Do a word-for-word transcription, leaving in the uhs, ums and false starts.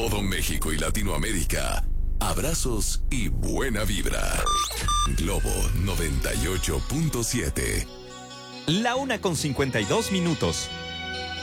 todo México y Latinoamérica, abrazos y buena vibra. Globo noventa y ocho punto siete. La una con cincuenta y dos minutos.